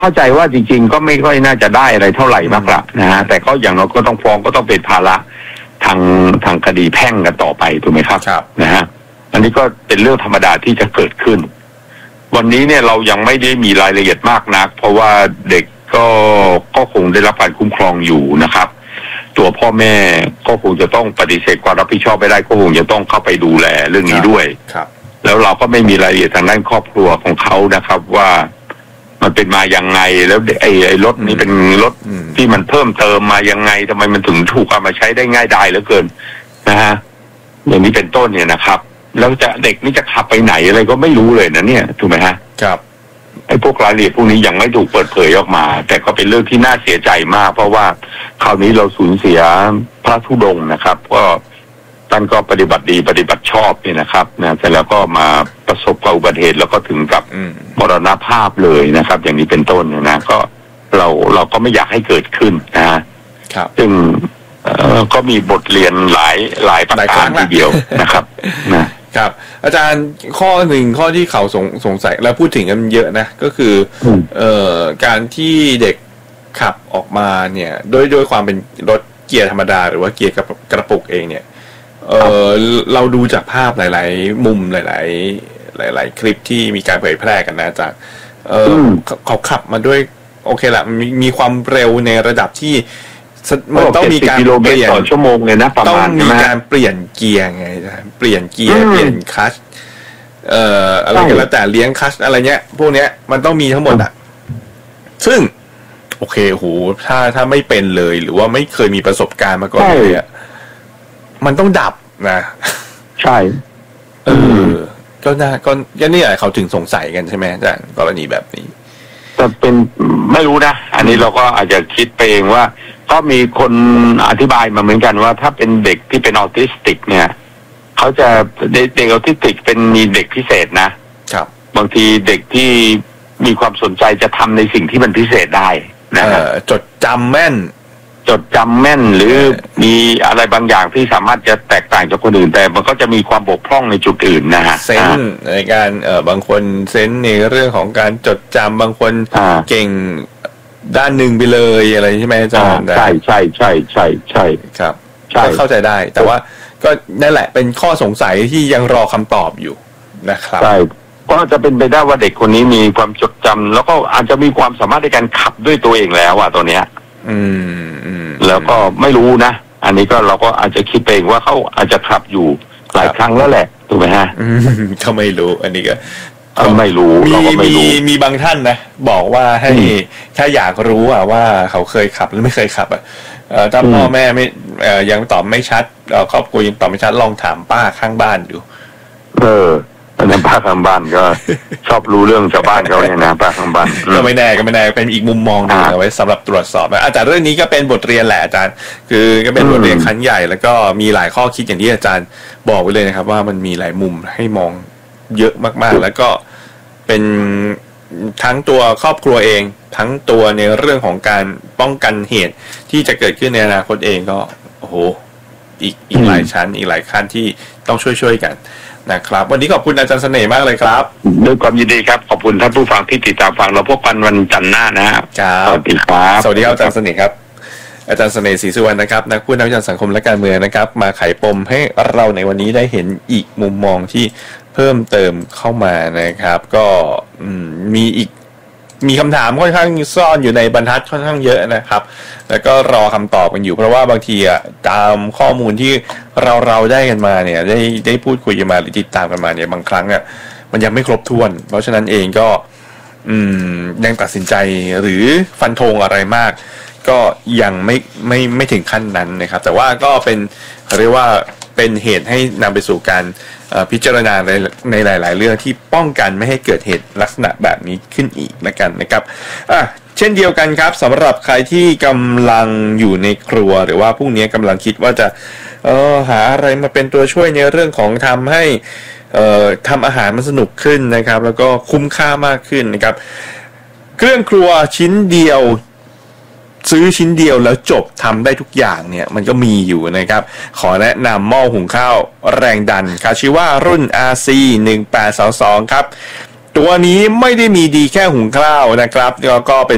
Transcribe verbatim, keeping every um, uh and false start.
เข้าใจว่าจริงๆก็ไม่ค่อยน่าจะได้อะไรเท่าไหร่มากละนะฮะแต่ก็อย่างเราก็ต้องฟ้องก็ต้องเป็นภาระทางทางคดีแพ่งกันต่อไปถูกไหมครับนะฮะอันนี้ก็เป็นเรื่องธรรมดาที่จะเกิดขึ้นวันนี้เนี่ยเรายังไม่ได้มีรายละเอียดมากนักเพราะว่าเด็กก็ก็คงได้รับการคุ้มครองอยู่นะครับตัวพ่อแม่ก็คงจะต้องปฏิเสธความรับผิดชอบไม่ได้ก็คงจะต้องเข้าไปดูแลเรื่องนี้ด้วยครับแล้วเราก็ไม่มีรายละเอียดทางด้านครอบครัวของเขานะครับว่ามันเป็นมายังไงแล้วไอ้ไอ้รถนี้เป็นรถที่มันเพิ่มเติมมายังไงทำไมมันถึงถูกเอามาใช้ได้ง่ายดายเหลือเกินนะฮะอย่างนี้เป็นต้นเนี่ยนะครับแล้วจะเด็กนี่จะขับไปไหนอะไรก็ไม่รู้เลยนะเนี่ยถูกไหมฮะครับไอ้พวกรายละเอียดพวกนี้ยังไม่ถูกเปิดเผยออกมาแต่ก็เป็นเรื่องที่น่าเสียใจมากเพราะว่าคราวนี้เราสูญเสียพระธุดงค์นะครับก็ท่านก็ปฏิบัติดีปฏิบัติชอบเนี่ยนะครับนะแต่แล้วก็มาประสบกับอุบัติเหตุแล้วก็ถึงกับมรณภาพเลยนะครับอย่างนี้เป็นต้นเนี่ยนะก็เราเราก็ไม่อยากให้เกิดขึ้นนะฮะซึ่งก็มีบทเรียนหลายหลายประการทีเดียวนะครับนะครับอาจารย์ข้อหนึ่งข้อที่เขาสงสงสัยและพูดถึงกันเยอะนะก็คือเอ่อการที่เด็กขับออกมาเนี่ยโดยโดยความเป็นรถเกียร์ธรรมดาหรือว่าเกียร์กระปุกเองเนี่ยเออเราดูจากภาพหลายๆมุมหลายๆหลายๆคลิปที่มีการเผยแพร่กันนะอาจารย์เออเขาขับมาด้วยโอเคละมีมีความเร็วในระดับที่มันต้องมีการเปลี่ยนต่อชั่วโมงเลยนะประมาณต้องมีการเปลี่ยนเกียร์ไงเปลี่ยนเกียร์เปลี่ยนคลัตช์เอ่ออะไรกันแล้วแต่เลี้ยงคลัตช์อะไรเงี้ยพวกเนี้ยมันต้องมีทั้งหมดอ่ะซึ่งโอเคโหถ้าถ้าไม่เป็นเลยหรือว่าไม่เคยมีประสบการณ์มาก่อนเลยอ่ะมันต้องดับนะใช่เออก็น่าก็ก็นี่แหละเขาถึงสงสัยกันใช่ไหมอาจารย์กรณีแบบนี้แต่เป็นไม่รู้นะอันนี้เราก็อาจจะคิดไปเองว่าก็มีคนอธิบายมาเหมือนกันว่าถ้าเป็นเด็กที่เป็นออทิสติกเนี่ยเขาจะเด็กออทิสติกเป็นมีเด็กพิเศษนะครับบางทีเด็กที่มีความสนใจจะทำในสิ่งที่มันพิเศษได้นะครับจดจำแม่นจดจำแม่นหรือมีอะไรบางอย่างที่สามารถจะแตกต่างจากคนอื่นแต่มันก็จะมีความบกพร่องในจุดอื่นนะฮะเซนในการเอ่อบางคนเซนในเรื่องของการจดจำบางคนเก่งด้านหนึ่งไปเลยอะไรใช่ไหมอาจารย์ใช่ใช่ใช่ใช่ใช่ครับก็เข้าใจได้แต่ว่าก็นั่นแหละเป็นข้อสงสัยที่ยังรอคำตอบอยู่นะครับใช่ก็จะเป็นไปได้ว่าเด็กคนนี้มีความจดจำแล้วก็อาจจะมีความสามารถในการขับด้วยตัวเองแล้วอ่ะตัวเนี้ยอืมอืมแล้วก็ไม่รู้นะอันนี้ก็เราก็อาจจะคิดเองว่าเขาอาจจะขับอยู่หลายครั้งแล้วแหละถูกไหมฮะเขาไม่รู้อันนี้ก็ก็ไม่รู้มีมีมีบางท่านนะบอกว่าให้ถ้าอยากรู้อ่ะว่าเขาเคยขับหรือไม่เคยขับอ่ะถ้าพ่อแม่ไม่ยังตอบไม่ชัดครอบครัวยังตอบไม่ชัดลองถามป้าข้างบ้านดูเอออันนั้นป้าข้างบ้านก็ชอบรู้เรื่องชาวบ้านเขาเนี่ยนะป้าข้างบ้านก็ไม่แน่ก็ไม่แน่เป็นอีกมุมมองนึงเอาไว้สำหรับตรวจสอบนะอาจารย์เรื่องนี้ก็เป็นบทเรียนแหละอาจารย์คือก็เป็นบทเรียนขั้นใหญ่แล้วก็มีหลายข้อคิดอย่างที่อาจารย์บอกไว้เลยนะครับว่ามันมีหลายมุมให้มองเยอะมากๆแล้วก็เป็นทั้งตัวครอบครัวเองทั้งตัวในเรื่องของการป้องกันเหตุที่จะเกิดขึ้นในอนาคตเองก็โอ้โหอีกอีกหลายชั้นอีกหลายขั้นที่ต้องช่วยๆกันนะครับวันนี้ขอบคุณอาจารย์เสน่ห์มากเลยครับด้วยความยินดีครับขอบคุณท่านผู้ฟังที่ติดตามฟังเราพบกันวันจันทร์หน้านะครับสวัสดีครับสวัสดีครับอาจารย์เสน่ห์ครับอาจารย์เสน่ห์ศรีสุวรรณนะครับนักพูดนักวิจารณ์สังคมและการเมืองนะครับมาไขปมให้เราในวันนี้ได้เห็นอีกมุมมองที่เพิ่มเติมเข้ามานะครับก็มีอีกมีคำถามค่อนข้างซ่อนอยู่ในบรรทัดค่อนข้างเยอะนะครับแล้วก็รอคำตอบกันอยู่เพราะว่าบางทีอ่ะตามข้อมูลที่เราเราได้กันมาเนี่ยได้ได้พูดคุยกันมาหรือติดตามกันมาเนี่ยบางครั้งอ่ะมันยังไม่ครบถ้วนเพราะฉะนั้นเองก็อืมยังตัดสินใจหรือฟันธงอะไรมากก็ยังไม่ไม่ไม่ถึงขั้นนั้นนะครับแต่ว่าก็เป็นเรียกว่าเป็นเหตุให้นำไปสู่การพิจารณาในในหลายๆเรื่องที่ป้องกันไม่ให้เกิดเหตุลักษณะแบบนี้ขึ้นอีกนะกันนะครับอ่ะเช่นเดียวกันครับสำหรับใครที่กำลังอยู่ในครัวหรือว่าพรุ่งนี้กำลังคิดว่าจะเออหาอะไรมาเป็นตัวช่วยในเรื่องของทำให้เอ่อทำอาหารมันสนุกขึ้นนะครับแล้วก็คุ้มค่ามากขึ้นนะครับเครื่องครัวชิ้นเดียวซื้อชิ้นเดียวแล้วจบทำได้ทุกอย่างเนี่ยมันก็มีอยู่นะครับขอแนะนำหม้อหุงข้าวแรงดันคาชิวะรุ่น อาร์ ซี หนึ่งแปดสองสองครับตัวนี้ไม่ได้มีดีแค่หุงข้าวนะครับแล้วก็เป็น